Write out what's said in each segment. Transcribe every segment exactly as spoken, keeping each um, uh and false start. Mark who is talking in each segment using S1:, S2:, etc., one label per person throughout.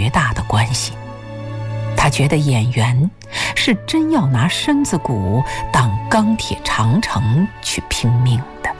S1: 别大的关系。他觉得演员是真要拿身子骨当钢铁长城去拼命的。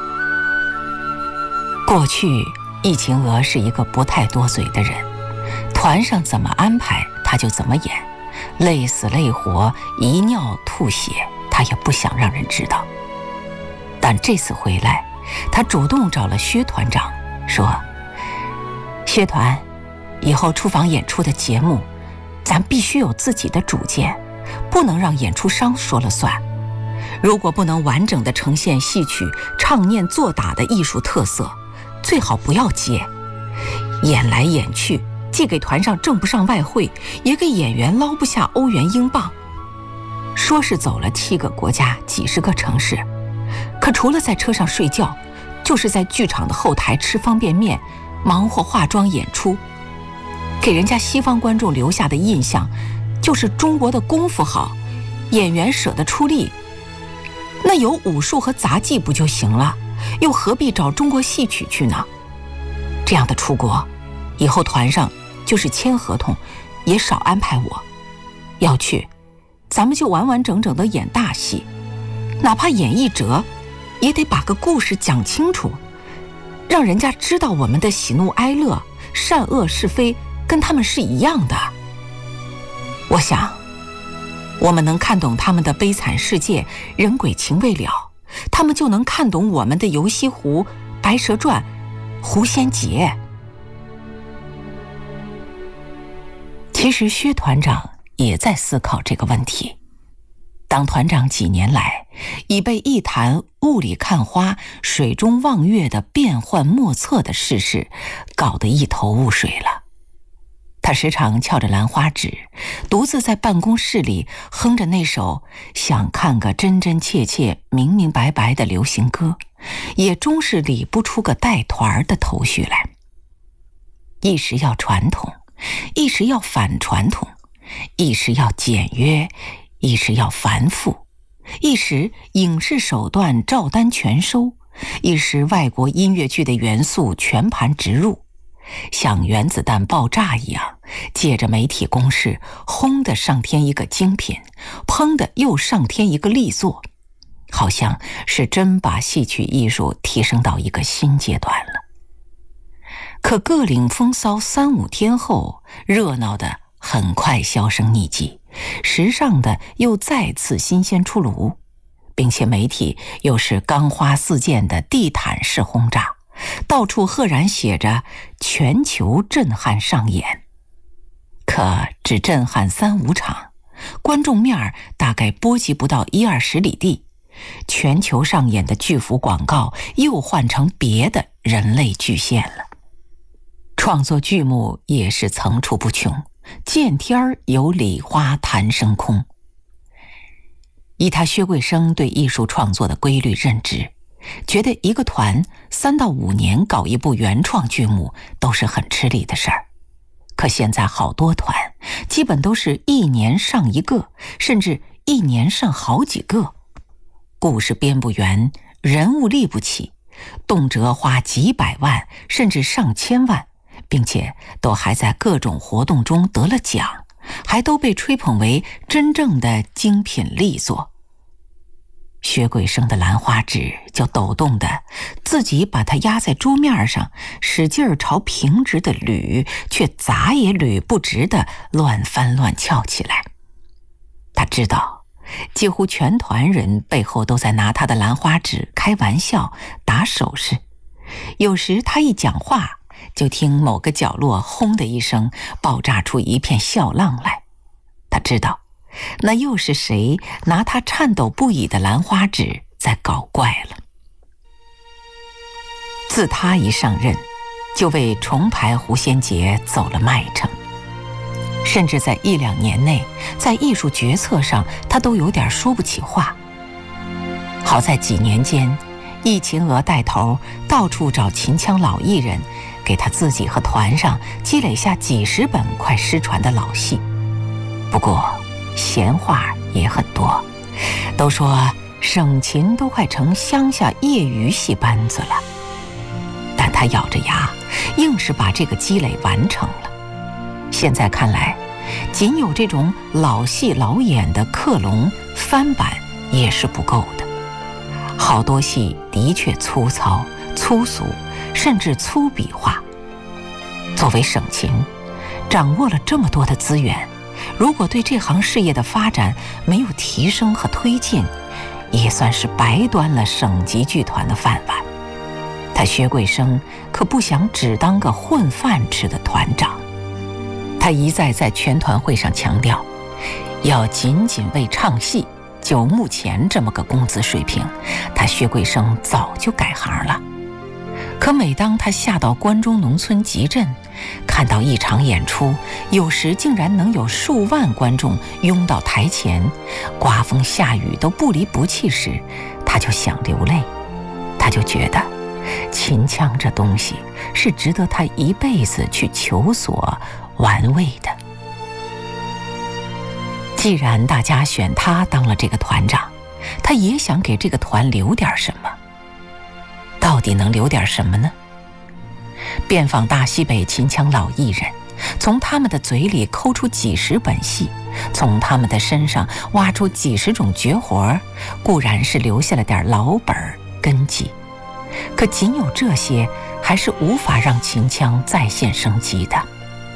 S1: 过去易秦娥是一个不太多嘴的人，团上怎么安排他就怎么演，累死累活，遗尿吐血他也不想让人知道。但这次回来，他主动找了薛团长，说：薛团，以后出访演出的节目咱必须有自己的主见，不能让演出商说了算。如果不能完整地呈现戏曲唱念做打的艺术特色，最好不要接。演来演去，既给团上挣不上外汇，也给演员捞不下欧元英镑。说是走了七个国家几十个城市，可除了在车上睡觉，就是在剧场的后台吃方便面，忙活化妆演出，给人家西方观众留下的印象就是中国的功夫好，演员舍得出力。那有武术和杂技不就行了，又何必找中国戏曲去呢？这样的出国，以后团上就是签合同也少安排我。要去，咱们就完完整整的演大戏，哪怕演一折，也得把个故事讲清楚，让人家知道我们的喜怒哀乐、善恶是非跟他们是一样的。我想，我们能看懂他们的悲惨世界，人鬼情未了，他们就能看懂我们的游西湖、白蛇传、狐仙节。其实薛团长也在思考这个问题。当团长几年来已被一坛雾里看花、水中望月的变幻莫测的世事搞得一头雾水了。他时常翘着兰花指，独自在办公室里哼着那首想看个真真切切、明明白白的流行歌，也终是理不出个带团的头绪来。一时要传统，一时要反传统，一时要简约，一时要繁复，一时影视手段照单全收，一时外国音乐剧的元素全盘植入，像原子弹爆炸一样，借着媒体攻势，轰的上添一个精品，砰的又上添一个力作，好像是真把戏曲艺术提升到一个新阶段了。可各领风骚三五天后，热闹的很快销声匿迹，时尚的又再次新鲜出炉，并且媒体又是钢花四溅的地毯式轰炸，到处赫然写着全球震撼上演。可只震撼三五场，观众面大概波及不到一二十里地，全球上演的巨幅广告又换成别的人类巨献了。创作剧目也是层出不穷，见天儿有礼花弹升空。以他薛贵生对艺术创作的规律认知，觉得一个团三到五年搞一部原创剧目都是很吃力的事儿。可现在好多团基本都是一年上一个，甚至一年上好几个，故事编不圆，人物立不起，动辄花几百万甚至上千万，并且都还在各种活动中得了奖，还都被吹捧为真正的精品力作。薛贵生的兰花指就抖动的自己把它压在桌面上，使劲儿朝平直的捋，却咋也捋不直的乱翻乱翘起来。他知道几乎全团人背后都在拿他的兰花指开玩笑打手势，有时他一讲话，就听某个角落轰的一声爆炸出一片笑浪来。他知道那又是谁拿他颤抖不已的兰花指在搞怪了。自他一上任，就为重排狐仙节走了麦城，甚至在一两年内，在艺术决策上他都有点说不起话。好在几年间，易秦娥带头到处找秦腔老艺人，给他自己和团上积累下几十本快失传的老戏。不过闲话也很多，都说省琴都快成乡下业余戏班子了，但他咬着牙硬是把这个积累完成了。 现在看来，仅有这种老戏老演的克隆翻版也是不够的。好多戏的确粗糙、粗俗，甚至粗鄙化。作为省琴，掌握了这么多的资源，如果对这行事业的发展没有提升和推进，也算是白端了省级剧团的饭碗。他薛桂生可不想只当个混饭吃的团长。他一再在全团会上强调，要仅仅为唱戏，就目前这么个工资水平，他薛桂生早就改行了。可每当他下到关中农村集镇，看到一场演出有时竟然能有数万观众拥到台前，刮风下雨都不离不弃时，他就想流泪。他就觉得秦腔这东西是值得他一辈子去求索玩味的。既然大家选他当了这个团长，他也想给这个团留点什么。到底能留点什么呢？遍访大西北秦腔老艺人，从他们的嘴里抠出几十本戏，从他们的身上挖出几十种绝活，固然是留下了点老本根基，可仅有这些还是无法让秦腔再现生机的。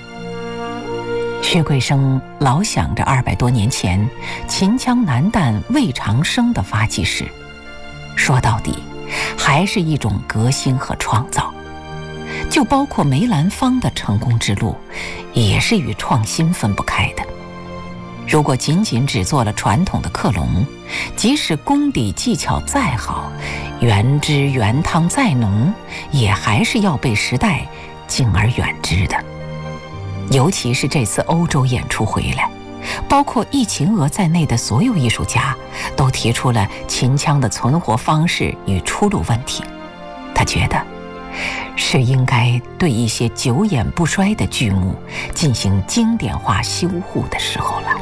S1: 薛桂生老想着二百多年前秦腔男旦魏长生的发迹史，说到底还是一种革新和创造。就包括梅兰芳的成功之路，也是与创新分不开的。如果仅仅只做了传统的克隆，即使功底技巧再好，原汁原汤再浓，也还是要被时代敬而远之的。尤其是这次欧洲演出回来，包括易秦娥在内的所有艺术家都提出了秦腔的存活方式与出路问题。他觉得是应该对一些久演不衰的剧目进行经典化修护的时候了。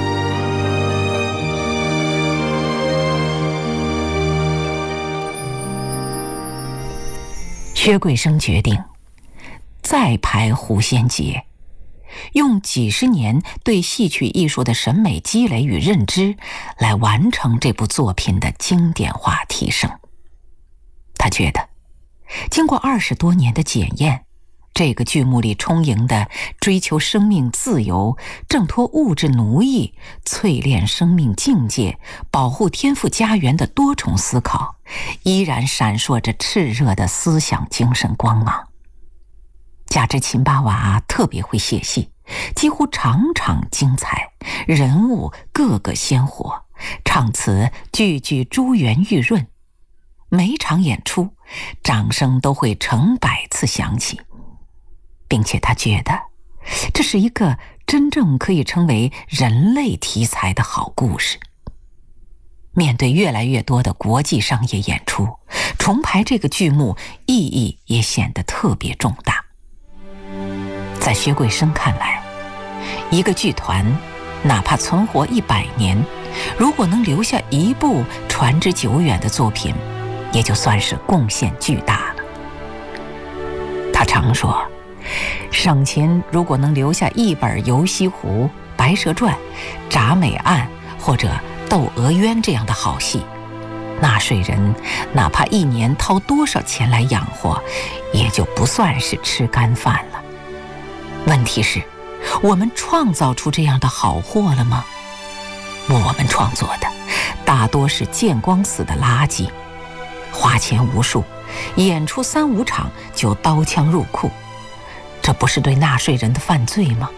S1: 薛桂生决定再排狐仙节，用几十年对戏曲艺术的审美积累与认知来完成这部作品的经典化提升。他觉得经过二十多年的检验，这个剧目里充盈的追求生命自由、挣脱物质奴役、淬炼生命境界、保护天赋家园的多重思考，依然闪烁着炽热的思想精神光芒。加之秦巴娃特别会写戏，几乎场场精彩，人物个个鲜活，唱词句句珠圆玉润，每场演出掌声都会成百次响起，并且他觉得这是一个真正可以称为人类题材的好故事。面对越来越多的国际商业演出，重排这个剧目意义也显得特别重大。在薛桂生看来，一个剧团哪怕存活一百年，如果能留下一部传之久远的作品，也就算是贡献巨大了。他常说，省琴如果能留下一本《游西湖》《白蛇传》《铡美案》或者《窦娥冤》这样的好戏，纳税人哪怕一年掏多少钱来养活，也就不算是吃干饭了。问题是，我们创造出这样的好货了吗？我们创作的大多是见光死的垃圾，花钱无数，演出三五场就刀枪入库，这不是对纳税人的犯罪吗？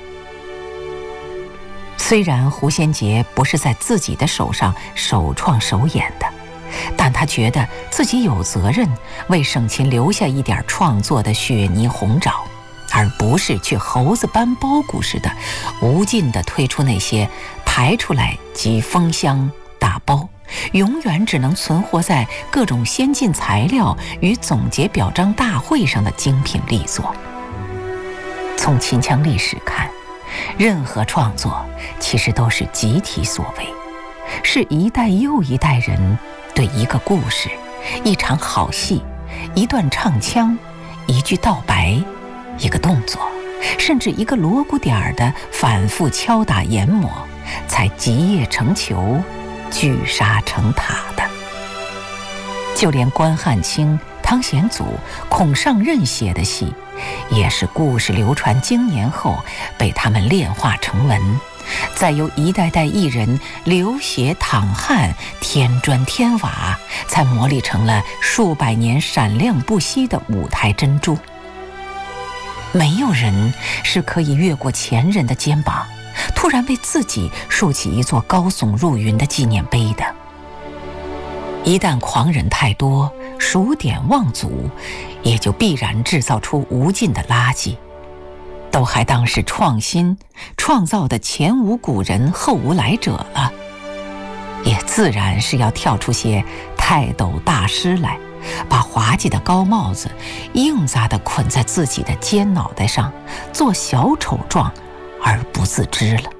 S1: 虽然狐仙节不是在自己的手上首创首演的，但他觉得自己有责任为省琴留下一点创作的雪泥红爪，而不是去猴子搬包谷似的无尽地推出那些排出来即封箱打包，永远只能存活在各种先进材料与总结表彰大会上的精品力作。从秦腔历史看，任何创作其实都是集体所为，是一代又一代人对一个故事、一场好戏、一段唱腔、一句道白、一个动作、 甚至一个锣鼓点儿的反复敲打研磨，才集腋成裘，聚沙成塔的。就连关汉卿、汤显祖、孔尚任写的戏，也是故事流传经年后被他们炼化成文，再由一代代艺人流血淌汗、添砖添瓦，才磨砺成了数百年闪亮不息的舞台珍珠。没有人是可以越过前人的肩膀，突然为自己竖起一座高耸入云的纪念碑的。一旦狂人太多，数典忘祖，也就必然制造出无尽的垃圾。都还当是创新创造的前无古人后无来者了，也自然是要跳出些泰斗大师来，把滑稽的高帽子硬扎地捆在自己的尖脑袋上，做小丑状而不自知了。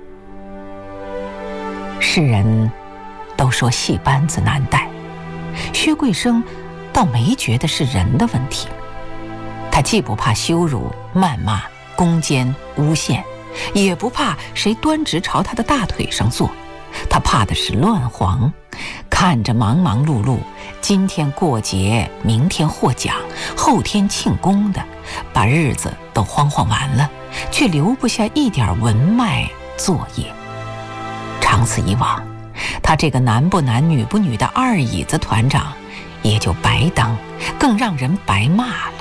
S1: 世人都说戏班子难带，薛贵生倒没觉得是人的问题。他既不怕羞辱、谩骂、攻坚、诬陷，也不怕谁端直朝他的大腿上坐，他怕的是乱黄，看着忙忙碌碌，今天过节，明天获奖，后天庆功的，把日子都慌慌完了，却留不下一点文脉作业。长此以往，他这个男不男女不女的二椅子团长也就白当，更让人白骂了。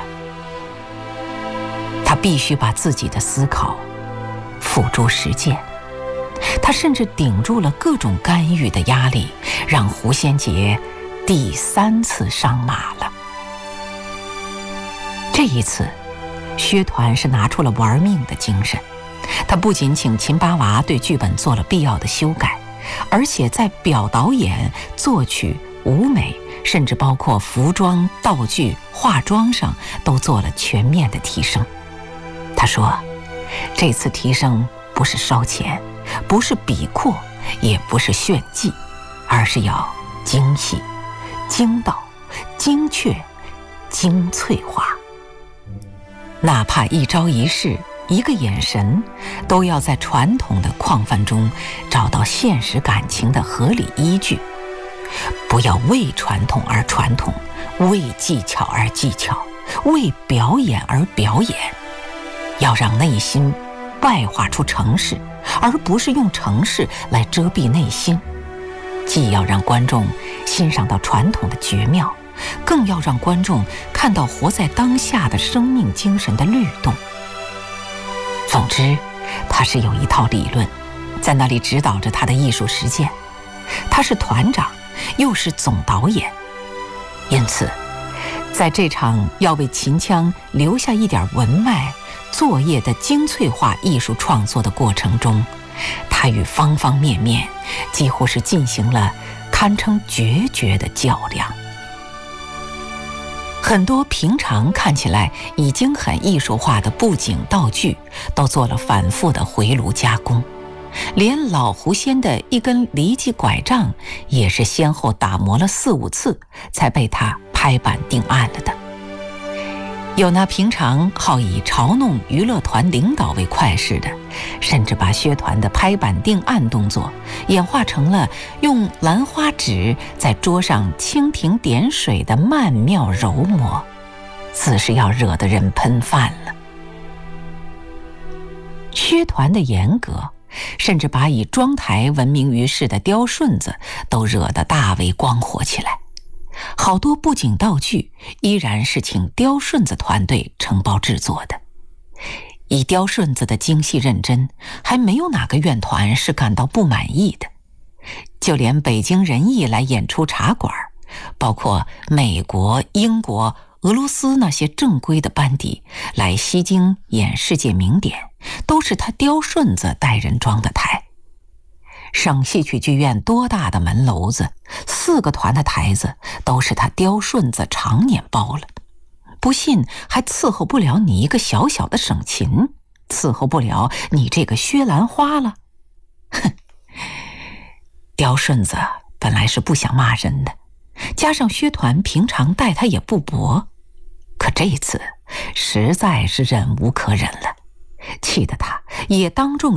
S1: 他必须把自己的思考付诸实践，他甚至顶住了各种干预的压力，让胡先杰第三次上马了。这一次，薛团是拿出了玩命的精神，他不仅请秦八娃对剧本做了必要的修改，而且在表导演、作曲、舞美，甚至包括服装、道具、化妆上都做了全面的提升。他说，这次提升不是烧钱，不是比阔，也不是炫技，而是要精细、精到、精确、精粹化。哪怕一招一式、一个眼神，都要在传统的框范中找到现实感情的合理依据，不要为传统而传统，为技巧而技巧，为表演而表演，要让内心外化出程式，而不是用程式来遮蔽内心。既要让观众欣赏到传统的绝妙，更要让观众看到活在当下的生命精神的律动。总之，他是有一套理论，在那里指导着他的艺术实践。他是团长，又是总导演，因此，在这场要为秦腔留下一点文脉作业的精粹化艺术创作的过程中，他与方方面面几乎是进行了堪称决绝的较量。很多平常看起来已经很艺术化的布景道具都做了反复的回炉加工，连老狐仙的一根离奇拐杖也是先后打磨了四五次才被他拍板定案了的。有那平常好以嘲弄娱乐团领导为快事的，甚至把薛团的拍板定案动作演化成了用兰花指在桌上蜻蜓点水的曼妙柔磨，自是要惹得人喷饭了。薛团的严格，甚至把以妆台闻名于世的刁顺子都惹得大为光火起来。好多布景道具依然是请刁顺子团队承包制作的，以刁顺子的精细认真，还没有哪个院团是感到不满意的。就连北京人艺来演出茶馆，包括美国、英国、俄罗斯那些正规的班底来西京演世界名典，都是他刁顺子带人装的台。省戏曲剧院多大的门楼子，四个团的台子都是他刁顺子常年包了，不信还伺候不了你一个小小的省琴，伺候不了你这个薛兰花了。哼，刁顺子本来是不想骂人的，加上薛团平常待他也不薄，可这次实在是忍无可忍了。 气得他也当众